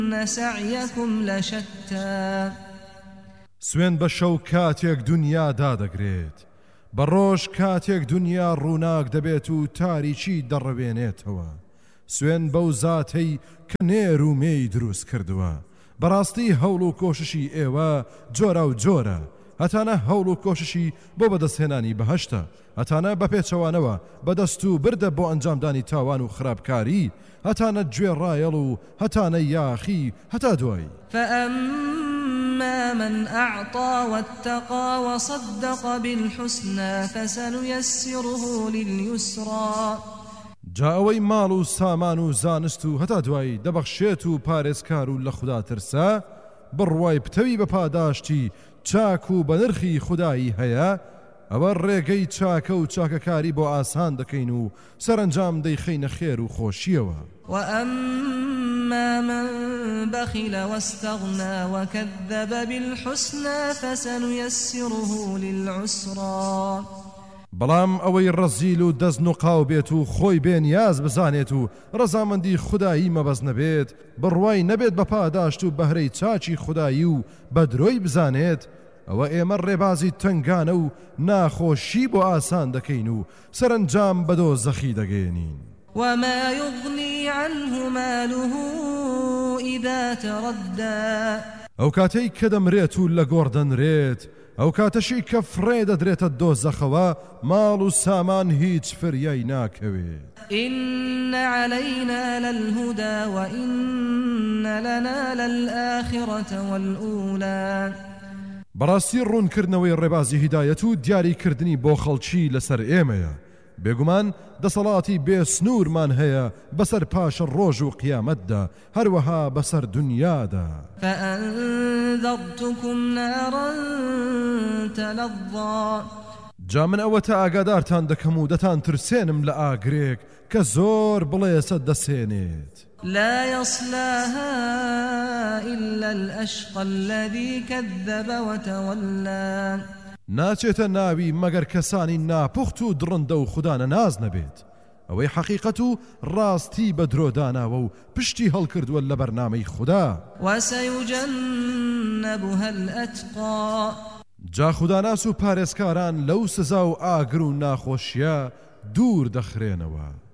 سعيكم لشتى سوێن بە شەو کاتێک دنیا دادەگرێت بە ڕۆژ کاتێک دنیا ڕووناک دەبێت و تاریکی دەڕەوێنێتەوە سوێن بەو زاتەی کە نێر و مێی دروست کردووە بەڕاستی هەوڵ و کۆششی ئێوە جۆرە و جۆرە هەتانە هەوڵ و کۆششی بۆ بەدەستهێنانی بەهەشتە هەتانە بەپێچەوانەوە بەدەست و بردە بۆ ئەنجامدانی تاوان و خراپکاری هەتانە گوێڕایەڵ و هەتانە یاخی هەتا دوایی فأما من أعطى واتقى وصدق بالحسنى فسنيسره لليسرى جا ئەوەی ماڵ و سامان و زانست و هەتا دوایی دەبەخشێت و پارێزکار و لە خوددا ترسە بڕوای پتەوی بە پاداشتی چاک و بە نرخی خودایی هەیە ئەوە ڕێگەی چاکە و چاکەکاری بۆ ئاسان دەکەین و سەرنجام دەیخەینە خێر و خۆشیەوە وأما من بخل واستغنى وكذب بالحسنى فسنيسره للعسرى بەڵام ئەوەی ڕەزیل و دەست و قاو بێت و خۆی بێنیاز بزانێت و ڕەزامەندی خودایی مەبەست نەبێت بڕوای نەبێت بە پاداشت و بەهرەی چاچی خودایی و بەدرۆی بزانێت ئەوە ئێمە ڕێبازی تنگانە و ناخۆشی بۆ ئاسان دەکەین و سەرنجام بە دۆزەخی دەگەێنین وما يغني عنه ماله إذا تردى ئەو کاتەی کە دەمرێت و لە گۆڕدەنرێت ئەو کاتەشی کە فڕێ دەدرێتە دۆزەخەوە ماڵ و سامان هیچ فریای ناکەوێت إن علينا للهدى وإن لنا للآخرة والأولى بەڕاستی ڕوونکردنەوەی ڕێبازی هیدایەت و دیاریکردنی بۆ خەڵکی لەسەر ئێمەیە بێگومان دەسەڵاتی بێ سنوورمان هەیە بەسەر پاشە ڕۆژ و قیامەتدا هەروەها بەسەر دنیادا فأنذرتكم نارا تلظى جا من ئەوە تا ئاگادارتان دەکەم و دەتان ترسێنم لە ئاگرێک کە زۆر بڵێسە دەسێنێت لا يصلاها إلا الأشقى الذي كذب وتولى ناچێتە ناوی مەگەر کەسانی ناپوخت و دڕندە و خودانە ناز نەبێت ئەوەی حەقیقەت و ڕاستی بە درۆداناوە و پشتی هەڵکردووە لە بەرنامەی خوددا وسيجنبها الأتقى جا خوداناس و پارێزکاران لەو سزا و ئاگر و ناخۆشیە دوور دەخرێنەوە